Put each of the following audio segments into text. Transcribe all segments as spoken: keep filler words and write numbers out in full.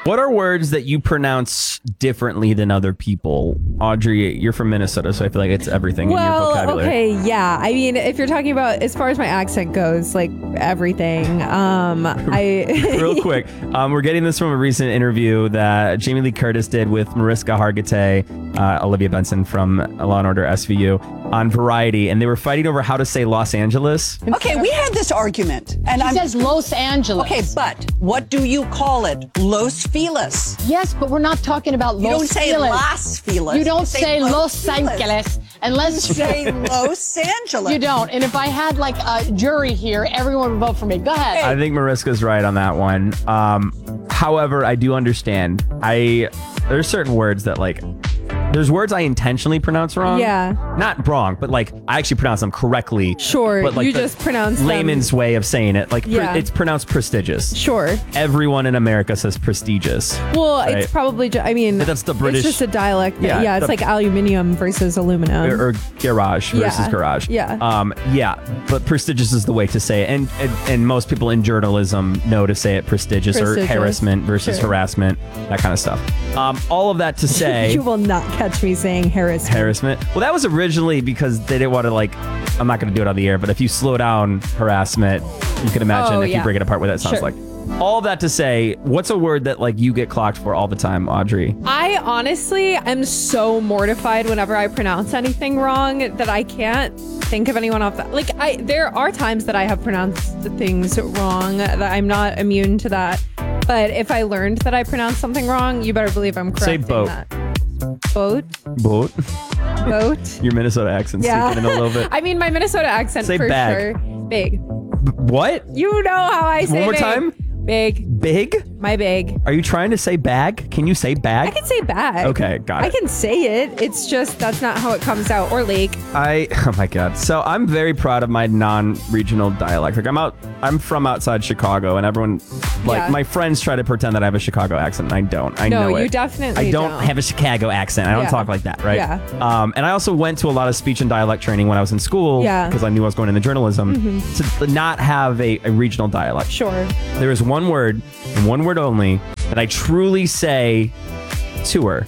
What are words that you pronounce differently than other people? Audrey, you're from Minnesota, so I feel like it's everything in your Well, vocabulary. okay, yeah. I mean, if you're talking about as far as my accent goes, like everything. Um, I Real quick, um, we're getting this from a recent interview that Jamie Lee Curtis did with Mariska Hargitay, uh, Olivia Benson from Law and Order S V U on Variety, and they were fighting over how to say Los Angeles. Okay, we had this argument, and He I'm says Los Angeles. okay, but what do you call it? Los Feliz. Yes, but we're not talking about Los You don't say Feliz. Las Feliz. You don't say Los Feliz. Angeles unless You say Los Angeles. you don't. And if I had like a jury here, everyone would vote for me. Go ahead. I think Mariska's right on that one. Um, however, I do understand. I there's certain words that like there's words I intentionally pronounce wrong. Yeah. Not wrong, but like I actually pronounce them correctly. Sure, But like you the just pronounce them- layman's way of saying it. Like pre- Yeah. it's pronounced prestigious. Sure. Everyone in America says prestigious. Well, Right. it's probably. Ju- I mean, But that's the British- It's just a dialect. Yeah, Yeah, it's the- like aluminium versus aluminum. Or, or garage versus Yeah. garage. Yeah. Um, yeah, but prestigious is the way to say it. And, and and most people in journalism know to say it prestigious, Prestigious. or harassment versus Sure. harassment, that kind of stuff. Um, all of that to say You will not catch me saying harassment. harassment. Well, that was originally because they didn't want to like, I'm not going to do it on the air, but if you slow down harassment, you can imagine Oh, if you yeah. break it apart what that sounds Sure. like. All of that to say, what's a word that like you get clocked for all the time, Audrey? I honestly am so mortified whenever I pronounce anything wrong that I can't think of anyone off that. Like, I there are times that I have pronounced things wrong that I'm not immune to that. But if I learned that I pronounced something wrong, you better believe I'm Say correcting boat. that. Boat, Boat. boat. Your Minnesota accent's Yeah. sinking in a little bit. I mean, my Minnesota accent Say for bag. sure. Big. What? You know how I say One more big. time? Big. Big? My big. Are you trying to say bag? Can you say bag? I can say bag. Okay, got I it. can say it. It's just that's not how it comes out. Or lake. I oh my god. So I'm very proud of my non-regional dialect. Like I'm out I'm from outside Chicago, and everyone like Yeah. my friends try to pretend that I have a Chicago accent, and I don't. I No, know you it. definitely I don't, don't. have a Chicago accent. I don't Yeah. talk like that, right? Yeah. Um, and I also went to a lot of speech and dialect training when I was in school Yeah. because I knew I was going into journalism to not have a, a regional dialect. Sure. There is one word and one word only that I truly say tour.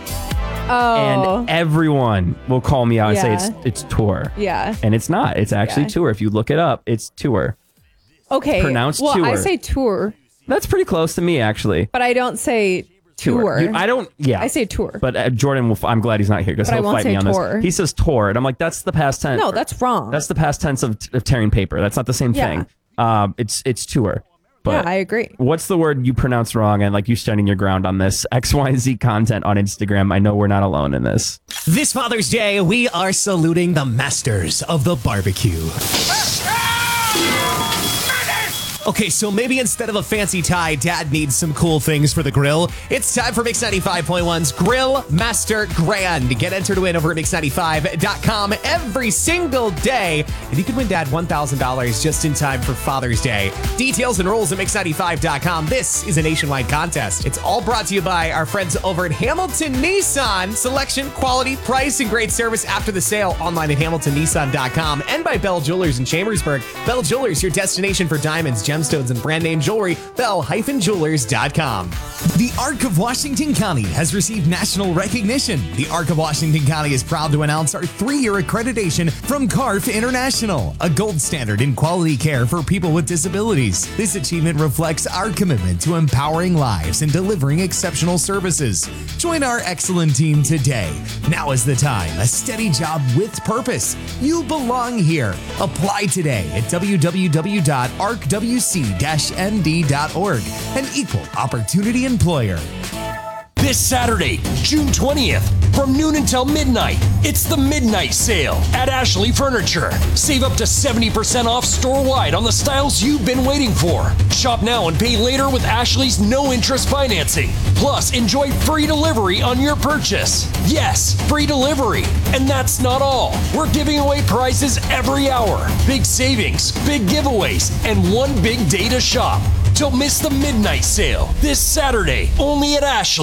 Oh. And everyone will call me out and say Yeah. it's it's tour. Yeah. And it's not. It's actually Yeah. tour. If you look it up, it's tour. Okay. pronounced well, I tour. say tour, That's pretty close to me, actually. but I don't say tour. You- I don't. Yeah. I say tour. But uh, Jordan, will, f- I'm glad he's not here because But I he'll won't fight say me on tour. this. He says tour, and I'm like, that's the past tense. No, that's wrong. That's the past tense of, of tearing paper. That's not the same Yeah. thing. Um, it's it's tour. But yeah, I agree. what's the word you pronounce wrong, and like you standing your ground on this X Y Z content on Instagram? I know we're not alone in this. This Father's Day, we are saluting the masters of the barbecue. Okay, so maybe instead of a fancy tie, Dad needs some cool things for the grill. It's time for Mix ninety-five point one's Grill Master Grand. Get entered to win over at mix ninety-five dot com every single day, and you can win Dad one thousand dollars just in time for Father's Day. Details and rules at mix ninety-five dot com. This is a nationwide contest. It's all brought to you by our friends over at Hamilton Nissan. Selection, quality, price, and great service after the sale online at hamilton nissan dot com, and by Bell Jewelers in Chambersburg. Bell Jewelers, your destination for diamonds, gemstones, and brand name jewelry. bell jewelers dot com. The Arc of Washington County has received national recognition. The Arc of Washington County is proud to announce our three-year accreditation from C A R F International, a gold standard in quality care for people with disabilities. This achievement reflects our commitment to empowering lives and delivering exceptional services. Join our excellent team today. Now is the time. A steady job with purpose. You belong here. Apply today at w w w dot arc w c dash n d dot org. An equal opportunity employer. This Saturday, June twentieth, from noon until midnight, it's the Midnight Sale at Ashley Furniture. Save up to seventy percent off store-wide on the styles you've been waiting for. Shop now and pay later with Ashley's no-interest financing. Plus, enjoy free delivery on your purchase. Yes, free delivery. And that's not all. We're giving away prizes every hour. Big savings, big giveaways, and one big day to shop. Don't miss the Midnight Sale this Saturday, only at Ashley.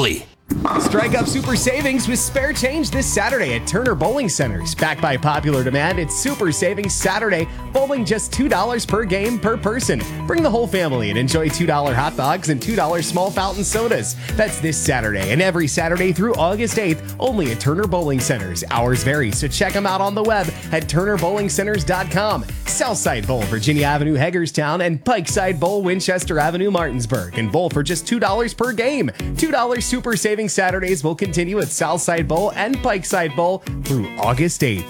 Strike up super savings with spare change this Saturday at Turner Bowling Centers. Backed by popular demand, it's Super Savings Saturday. Bowling just two dollars per game per person. Bring the whole family and enjoy two dollar hot dogs and two dollar small fountain sodas. That's this Saturday and every Saturday through August eighth, only at Turner Bowling Centers. Hours vary, so check them out on the web at turner bowling centers dot com. Southside Bowl, Virginia Avenue, Hagerstown, and Pikeside Bowl, Winchester Avenue, Martinsburg. And bowl for just two dollars per game. two dollar Super Savings Saturdays will continue at Southside Bowl and Pikeside Bowl through August eighth.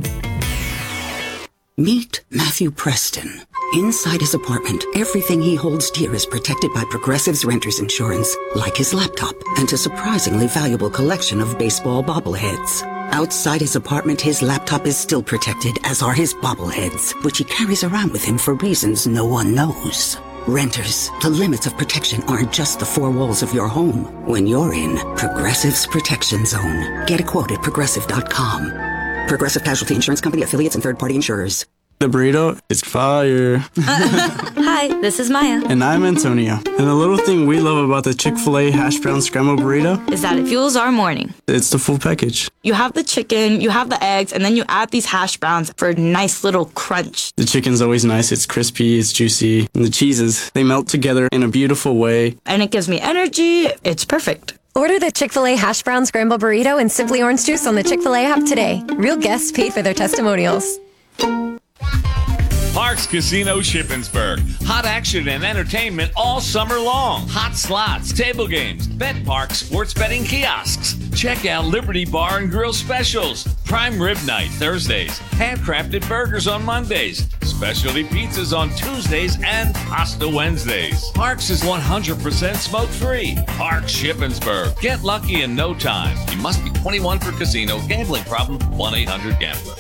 Meet Matthew Preston. Inside his apartment, everything he holds dear is protected by Progressive's Renter's Insurance, like his laptop and a surprisingly valuable collection of baseball bobbleheads. Outside his apartment, his laptop is still protected, as are his bobbleheads, which he carries around with him for reasons no one knows. Renters, the limits of protection aren't just the four walls of your home. When you're in Progressive's Protection Zone, get a quote at progressive dot com. Progressive Casualty Insurance Company, affiliates, and third-party insurers. The burrito is fire. Hi, this is Maya. And I'm Antonio. And the little thing we love about the Chick-fil-A hash brown scrambled burrito is that it fuels our morning. It's the full package. You have the chicken, you have the eggs, and then you add these hash browns for a nice little crunch. The chicken's always nice. It's crispy, it's juicy. And the cheeses, they melt together in a beautiful way. And it gives me energy. It's perfect. Order the Chick-fil-A hash brown scrambled burrito and Simply Orange Juice on the Chick-fil-A app today. Real guests pay for their testimonials. Parks Casino Shippensburg. Hot action and entertainment all summer long. Hot slots, table games, bet parks, sports betting kiosks. Check out Liberty Bar and Grill specials. Prime rib night Thursdays. Handcrafted burgers on Mondays. Specialty pizzas on Tuesdays and pasta Wednesdays. Parks is one hundred percent smoke-free. Parks Shippensburg. Get lucky in no time. You must be twenty-one for casino. Gambling problem? one eight hundred gambler.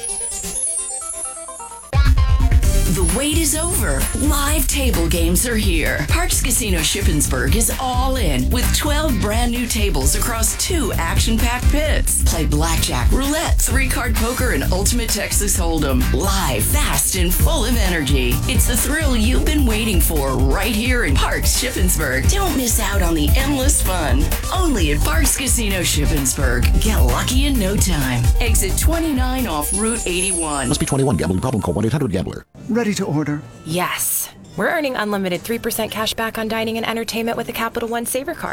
The wait is over. Live table games are here. Parks Casino Shippensburg is all in with twelve brand new tables across two action-packed pits. Play blackjack, roulette, three-card poker, and ultimate Texas Hold'em. Live, fast, and full of energy. It's the thrill you've been waiting for right here in Parks Shippensburg. Don't miss out on the endless fun. Only at Parks Casino Shippensburg. Get lucky in no time. Exit twenty-nine off Route eighty-one. Must be twenty-one. Gambling problem? Call one eight hundred gambler. Ready to order? Yes. We're earning unlimited three percent cash back on dining and entertainment with a Capital One Saver card.